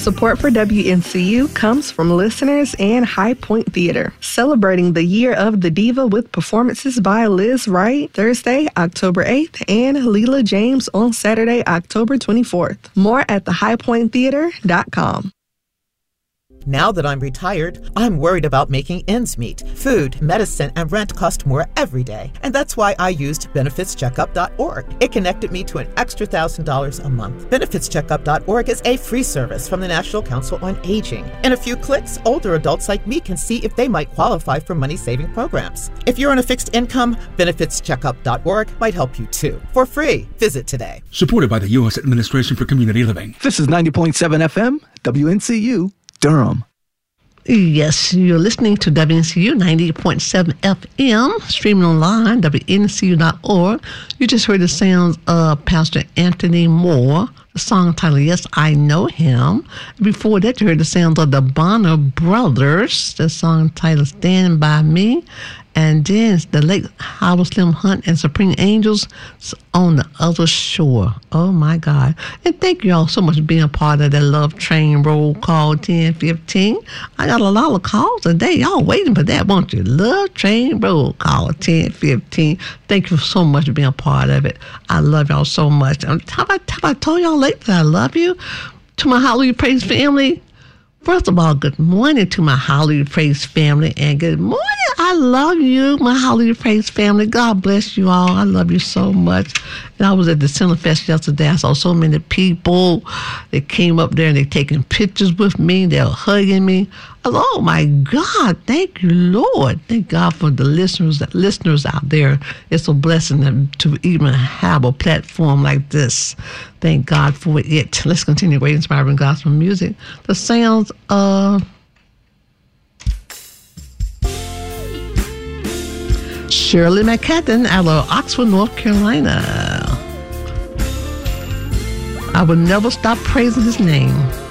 Support for WNCU comes from listeners and High Point Theater, celebrating the Year of the Diva with performances by Liz Wright Thursday, October 8th, and Leela James on Saturday, October 24th. More at thehighpointtheater.com. Now that I'm retired, I'm worried about making ends meet. Food, medicine, and rent cost more every day. And that's why I used BenefitsCheckup.org. It connected me to an extra $1,000 a month. BenefitsCheckup.org is a free service from the National Council on Aging. In a few clicks, older adults like me can see if they might qualify for money-saving programs. If you're on a fixed income, BenefitsCheckup.org might help you too. For free, visit today. Supported by the U.S. Administration for Community Living. This is 90.7 FM, WNCU. Durham. Yes, you're listening to WNCU 90.7 FM, streaming online, WNCU.org. You just heard the sounds of Pastor Anthony Moore, the song titled, Yes, I Know Him. Before that, you heard the sounds of the Bonner Brothers, the song titled Stand By Me. And then the late Howard Slim Hunt and Supreme Angels on the Other Shore. Oh, my God. And thank you all so much for being a part of that Love Train Roll Call 1015. I got a lot of calls today. Y'all waiting for that, won't you? Love Train Roll Call 1015. Thank you so much for being a part of it. I love y'all so much. Have I told y'all lately that I love you? To my Hallelujah Praise family, first of all, good morning to my Hallelujah Praise family, and good morning. I love you, my Hallelujah Praise family. God bless you all. I love you so much. And I was at the Cinefest yesterday. I saw so many people. They came up there and they're taking pictures with me. They're hugging me. I was, oh my God, thank you, Lord. Thank God for the listeners out there. It's a blessing to even have a platform like this. Thank God for it. Let's continue with inspiring gospel music. The sounds of Shirley McCatton out of Oxford, North Carolina. I will never stop praising his name.